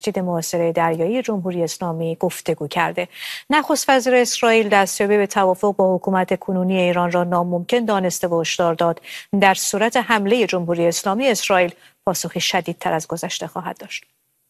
تهدید محاصره دریایی جمهوری اسلامی گفتگو کرده. نخست وزیر اسرائیل دستیابی به توافق با حکومت کنونی ایران را ناممکن دانسته و هشدار داد در صورت حمله جمهوری اسلامی اسرائیل پاسخی شدیدتر از گذشته خواهد داشت.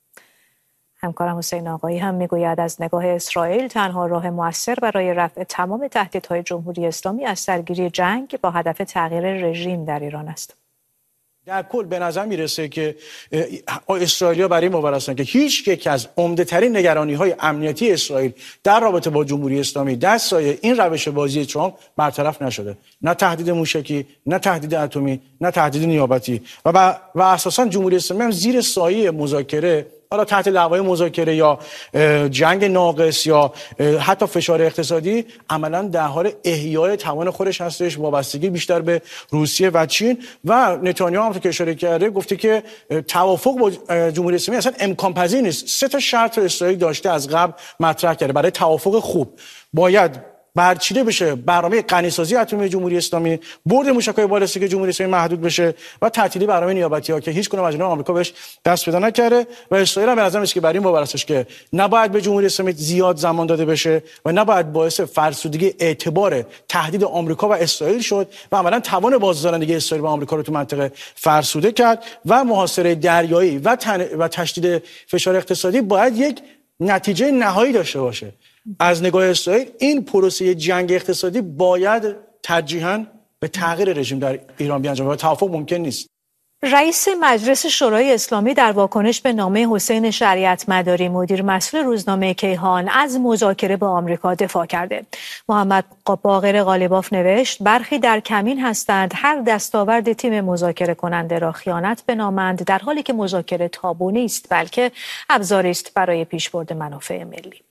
همکارم حسین آقایی هم میگوید از نگاه اسرائیل تنها راه مؤثر برای رفع تمام تهدیدهای جمهوری اسلامی از سرگیری جنگ با هدف تغییر رژیم در ایران است. در کل به نظر میرسه که اسرائیلیا برای این باور هستند که هیچ یک از عمده‌ترین نگرانی‌های امنیتی اسرائیل در رابطه با جمهوری اسلامی در سایه این روش بازی ترامپ برطرف نشده. نه تهدید موشکی، نه تهدید اتمی، نه تهدید نیابتی و اساساً جمهوری اسلامی هم زیر سایه مذاکره، حالا تحت لوای مذاکره یا جنگ ناقص یا حتی فشار اقتصادی، عملاً در حال احیای توان خودش هستش، وابستگی بیشتر به روسیه و چین. و نتانیاهو هم که اشاره کرده گفته که توافق با جمهوری اسلامی اصلا امکان پذیر نیست. 3 شرط اسرائیل داشته از قبل مطرح کرده برای توافق خوب. باید برچیده بشه برنامه غنیسازی اتمی جمهوری اسلامی، برد موشک‌های بالستیک جمهوری اسلامی محدود بشه و تعطیلی برنامه نیابتی‌ها که هیچ کدوم از اینا آمریکا بهش دست پیدا نکرده. و اسرائیل هم به نظر میاد که برای این باور هستش که نباید به جمهوری اسلامی زیاد زمان داده بشه و نباید باعث فرسودگی اعتبار تهدید آمریکا و اسرائیل شد و عملاً توان بازدارندگی اسرائیل و آمریکا رو تو منطقه فرسوده کرد. و محاصره دریایی و تشدید فشار اقتصادی باید یک نتیجه نهایی داشته باشه. از نگاه اسرائیل این پروسه جنگ اقتصادی باید ترجیحاً به تغییر رژیم در ایران بیانجامد و توافق ممکن نیست. رئیس مجلس شورای اسلامی در واکنش به نامه حسین شریعت مداری مدیر مسئول روزنامه کیهان از مذاکره با آمریکا دفاع کرده. محمد باقر قالیباف نوشت برخی در کمین هستند هر دستاورد تیم مذاکره کننده را خیانت بنامند، در حالی که مذاکره تابو نیست بلکه ابزاری است برای پیشبرد منافع ملی.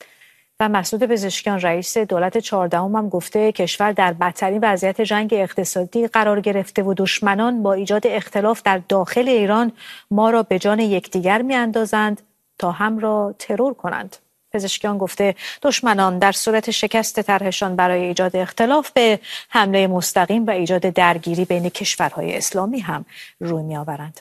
و مسعود پزشکیان رئیس دولت 14 هم گفته کشور در بدترین وضعیت جنگ اقتصادی قرار گرفته و دشمنان با ایجاد اختلاف در داخل ایران ما را به جان یکدیگر میاندازند تا هم را ترور کنند. پزشکیان گفته دشمنان در صورت شکست طرحشان برای ایجاد اختلاف به حمله مستقیم و ایجاد درگیری بین کشورهای اسلامی هم روی میآورند.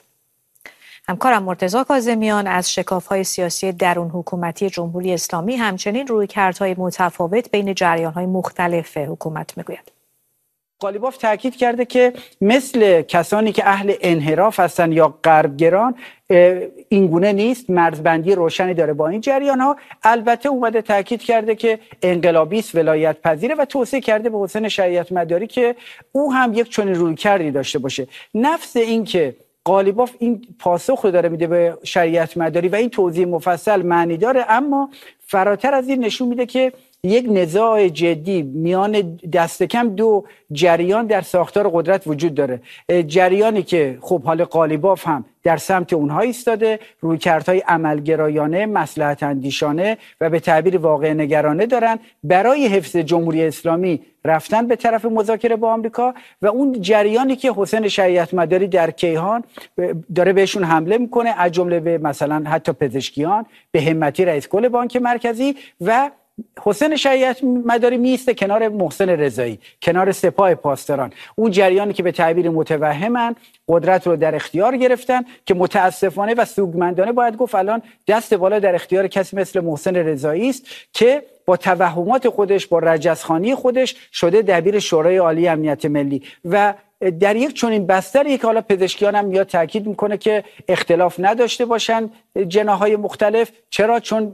همکارم مرتضی کاظمیان از شکاف‌های سیاسی درون حکومتی جمهوری اسلامی همچنین رویکردهای متفاوت بین جریان‌های مختلف حکومت میگوید. قالیباف تاکید کرده که مثل کسانی که اهل انحراف هستند یا غربگران اینگونه نیست، مرزبندی روشنی داره با این جریان‌ها. البته اومده تاکید کرده که انقلابی است، ولایت پذیره و توصیه کرده به حسین شریعت مداری که او هم یک چنین رویکردی داشته باشه. نفس این که قالیباف این پاسخ رو داره میده به شریعت مداری و این توضیح مفصل معنی داره، اما فراتر از این نشون میده که یک نزاع جدی میان دست کم 2 جریان در ساختار قدرت وجود داره. جریانی که خب حال قالیباف هم در سمت اونها ایستاده، رویکردهای عملگرایانه، مصلحت اندیشانه و به تعبیر واقع نگرانه دارن برای حفظ جمهوری اسلامی رفتن به طرف مذاکره با آمریکا، و اون جریانی که حسین شریعت مداری در کیهان داره بهشون حمله میکنه، از جمله به مثلا حتی پزشکیان، به همتی رئیس کل بانک مرکزی، و حسین شریعت مداری میسته کنار محسن رضایی، کنار سپاه پاسداران، اون جریانی که به تعبیر متوهمن قدرت رو در اختیار گرفتن که متاسفانه و سوگمندانه باید گفت الان دست بالا در اختیار کسی مثل محسن رضایی است که با توهمات خودش، با رجزخوانی خودش شده دبیر شورای عالی امنیت ملی. و در یک چنین بستری که حالا پزشکیان هم میاد تاکید میکنه که اختلاف نداشته باشن جناحهای مختلف، چرا؟ چون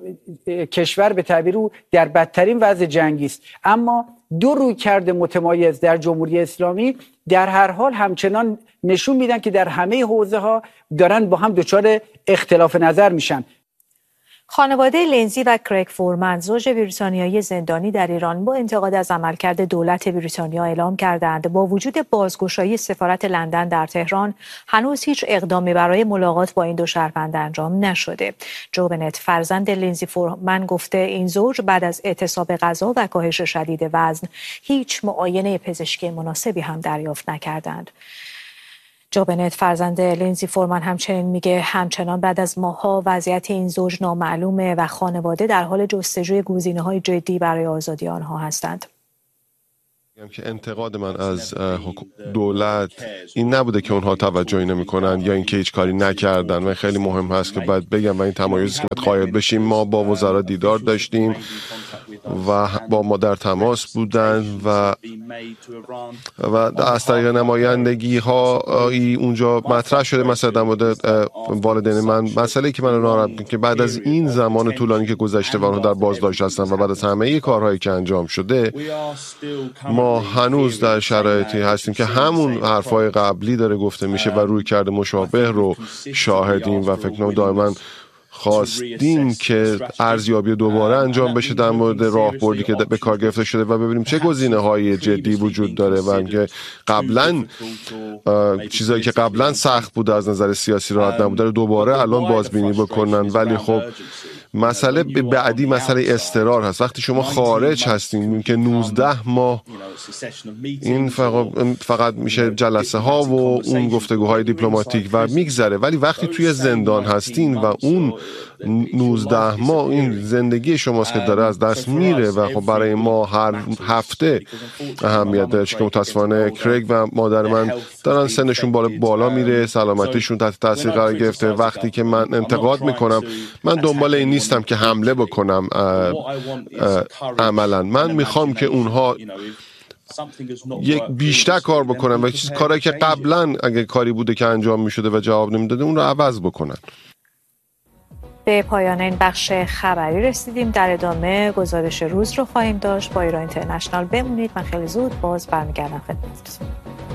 کشور به تعبیر او در بدترین وضع جنگی است. اما 2 رویکرد متمایز در جمهوری اسلامی در هر حال همچنان نشون میدن که در همه حوزه ها دارن با هم دچار اختلاف نظر میشن. خانواده لنزی و کریگ فورمن زوج بریتانیایی زندانی در ایران با انتقاد از عملکرد دولت بریتانیا اعلام کردند با وجود بازگشایی سفارت لندن در تهران هنوز هیچ اقدامی برای ملاقات با این 2 شهروند انجام نشده. جو بنت فرزند لنزی فورمن گفته این زوج بعد از اعتصاب غذا و کاهش شدید وزن هیچ معاینه پزشکی مناسبی هم دریافت نکردند. جو بنت فرزند لنزی فورمن همچنین میگه همچنان بعد از ماه‌ها وضعیت این زوج نامعلومه و خانواده در حال جستجوی گزینه‌های جدی برای آزادی آنها هستند. که انتقاد من از دولت این نبوده که اونها توجهی نمی‌کنن یا اینکه هیچ کاری نکردن و خیلی مهم هست که باید بگم و این تمایزی که باید قائل بشیم. ما با وزرا دیدار داشتیم و با ما در تماس بودن و از طریق نمایندگی ها اونجا مطرح شده مثلا در مورد والدین من. مسئله که من ناراحت که بعد از این زمان طولانی که گذشته و اونها در بازداشت هستن و بعد از همه کارهایی که انجام شده ما هنوز در شرایطی هستیم که همون حرفای قبلی داره گفته میشه و روی کرده مشابه رو شاهدیم و فکر کنم دائما خواستیم که ارزیابی دوباره انجام بشه در مورد راهبردی که به کار گرفته شده و ببینیم چه گزینه‌های جدی وجود داره و اینکه قبلا چیزایی که قبلا سخت بوده از نظر سیاسی راحت نبوده رو دوباره الان بازبینی بکنن. ولی خب مسئله بعدی مسئله اضطرار هست. وقتی شما خارج هستین که 19 ماه این فقط میشه جلسه ها و اون گفتگوهای دیپلماتیک و میگذره، ولی وقتی توی زندان هستین و اون 19 ماه این زندگی شماست که داره از دست میره و خب برای ما هر هفته اهمیت داره. چون متاسفانه کریگ و مادر من دارن سنشون بالا میره، سلامتیشون تحت تاثیر قرار گرفته. وقتی که من انتقاد میکنم من دنبال این نیستم که حمله بکنم عملا، من میخوام که اونها یک بیشتر کار بکنن و کاری که قبلا اگه کاری بوده که انجام میشده و جواب نمیداده اون رو عوض بکنن. به پایان این بخش خبری رسیدیم. در ادامه گزارش روز رو خواهیم داشت با ایران اینترنشنال. بمونید، من خیلی زود باز برمیگردم خدمتتون.